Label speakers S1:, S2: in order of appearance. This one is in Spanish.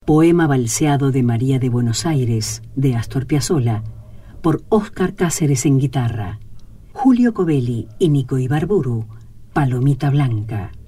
S1: Poema balseado de María de Buenos Aires, de Astor Piazzolla, por Óscar Cáceres en guitarra. Julio Covelli y Nico Ibarburu, Palomita Blanca.